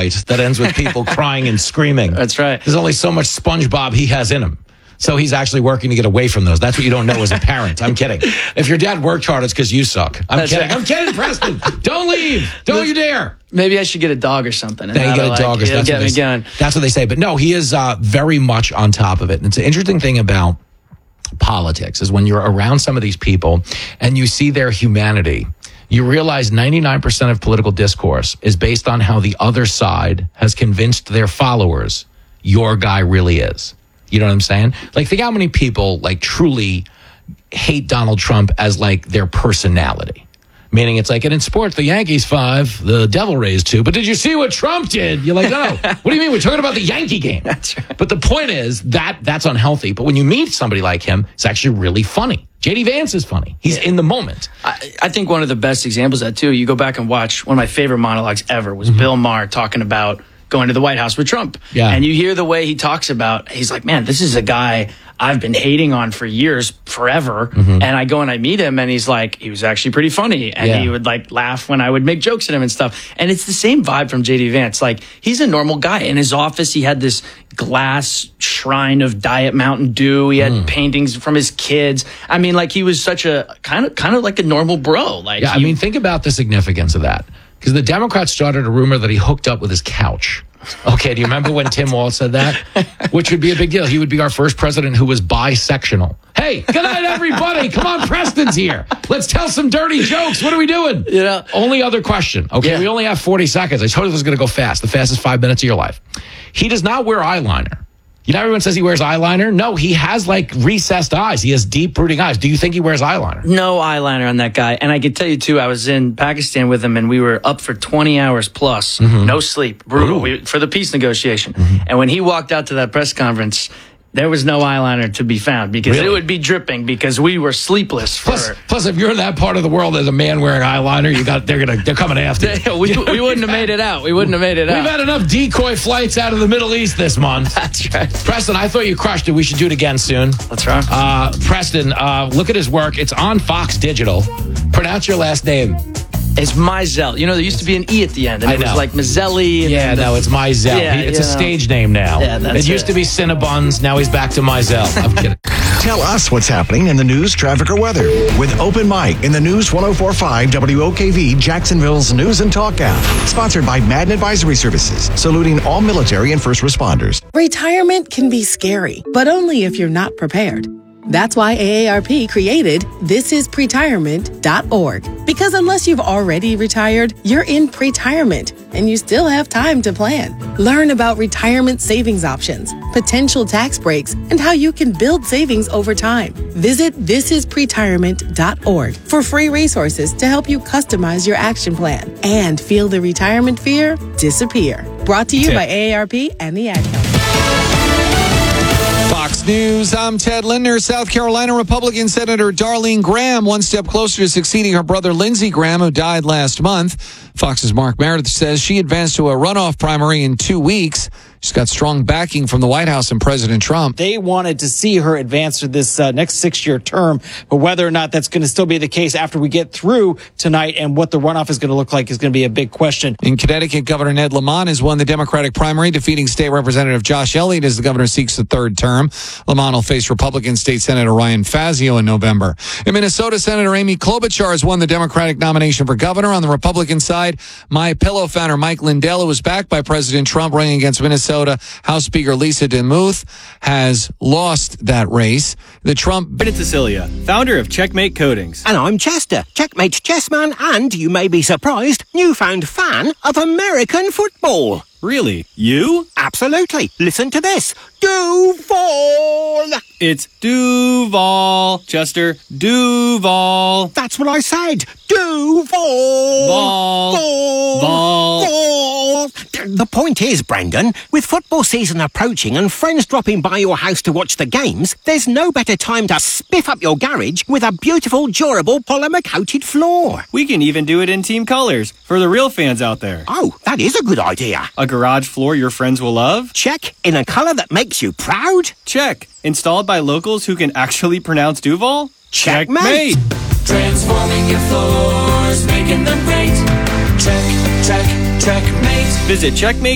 fight that ends with people crying and screaming. That's right. There's only so much SpongeBob he has in him. So he's actually working to get away from those. That's what you don't know as a parent. I'm kidding. If your dad worked hard, it's because you suck. I'm kidding. Right. I'm kidding, Preston. Don't leave. Don't you dare. Maybe I should get a dog or something. Then you get a dog. That's what they say. But no, he is very much on top of it. And it's an interesting thing about politics is when you're around some of these people and you see their humanity, you realize 99% of political discourse is based on how the other side has convinced their followers your guy really is. You know what I'm saying? Like, think how many people like truly hate Donald Trump as like their personality. Meaning it's like, and in sports, the Yankees 5, the Devil Rays 2. But did you see what Trump did? You're like, no. What do you mean? We're talking about the Yankee game. That's right. But the point is that's unhealthy. But when you meet somebody like him, it's actually really funny. J.D. Vance is funny. He's in the moment. I think one of the best examples of that, too, you go back and watch one of my favorite monologues ever was Bill Maher talking about going to the White House with Trump. Yeah. And you hear the way he talks about, he's like, man, this is a guy I've been hating on for years, forever. And I go and I meet him and he's like, he was actually pretty funny. And he would like laugh when I would make jokes at him and stuff. And it's the same vibe from JD Vance. Like, he's a normal guy. In his office, he had this glass shrine of Diet Mountain Dew. He had paintings from his kids. I mean, like, he was such a kind of like a normal bro. Like, I mean, think about the significance of that. Because the Democrats started a rumor that he hooked up with his couch. Okay, do you remember when Tim Walz said that? Which would be a big deal. He would be our first president who was bisectional. Hey, good night, everybody. Come on, Preston's here. Let's tell some dirty jokes. What are we doing? You know, only other question. Okay, we only have 40 seconds. I told you this was going to go fast. The fastest 5 minutes of your life. He does not wear eyeliner. You know, everyone says he wears eyeliner. No, he has like recessed eyes. He has deep brooding eyes. Do you think he wears eyeliner? No eyeliner on that guy. And I can tell you, too, I was in Pakistan with him and we were up for 20 hours plus. No sleep. Brutal. For the peace negotiation. And when he walked out to that press conference, there was no eyeliner to be found because it would be dripping because we were sleepless. Plus, if you're in that part of the world as a man wearing eyeliner, they're coming after you. we wouldn't have made it out. We've had enough decoy flights out of the Middle East this month. That's right. Preston, I thought you crushed it. We should do it again soon. That's right. Preston, look at his work. It's on Fox Digital. Pronounce your last name. It's Mizell. You know, there used to be an E at the end. And it was like Mazzelli. It's Mizell. It's a stage name now. It used to be Cinnabons. Now he's back to Mizell. I'm kidding. Tell us what's happening in the news, traffic, or weather with Open Mic in the News 104.5 WOKV, Jacksonville's News and Talk app. Sponsored by Madden Advisory Services, saluting all military and first responders. Retirement can be scary, but only if you're not prepared. That's why AARP created thisispretirement.org. Because unless you've already retired, you're in pretirement and you still have time to plan. Learn about retirement savings options, potential tax breaks, and how you can build savings over time. Visit thisispretirement.org for free resources to help you customize your action plan and feel the retirement fear disappear. Brought to you by AARP and the Ad Council. Fox News, I'm Ted Linder. South Carolina Republican Senator Darlene Graham one step closer to succeeding her brother Lindsey Graham, who died last month. Fox's Mark Meredith says she advanced to a runoff primary in 2 weeks. She's got strong backing from the White House and President Trump. They wanted to see her advance to this next 6-year term, but whether or not that's going to still be the case after we get through tonight and what the runoff is going to look like is going to be a big question. In Connecticut, Governor Ned Lamont has won the Democratic primary, defeating State Representative Josh Elliott as the governor seeks the third term. Lamont will face Republican State Senator Ryan Fazio in November. In Minnesota, Senator Amy Klobuchar has won the Democratic nomination for governor. On the Republican side, MyPillow founder Mike Lindell, who was backed by President Trump, running against Minnesota House Speaker Lisa DeMuth, has lost that race. The Trump... Bennett Cecilia, founder of Checkmate Coatings. And I'm Chester, Checkmate chessman and, you may be surprised, newfound fan of American football. Really? You? Absolutely. Listen to this. Duval. It's Duval. Chester, Duval. That's what I said. Duval. Ball. The point is, Brendan, with football season approaching and friends dropping by your house to watch the games, there's no better time to spiff up your garage with a beautiful, durable, polymer-coated floor. We can even do it in team colors for the real fans out there. Oh, that is a good idea. A garage floor your friends will love? Check. In a color that makes you proud? Check. Installed by locals who can actually pronounce Duval? Checkmate. Transforming your floors, making them great. Checkmate. Visit Checkmate